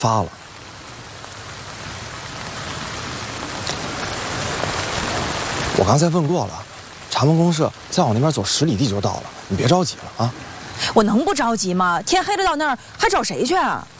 发了。我刚才问过了，茶门公社再往那边走10里地就到了，你别着急了啊。 我能不着急吗？天黑了到那儿还找谁去啊？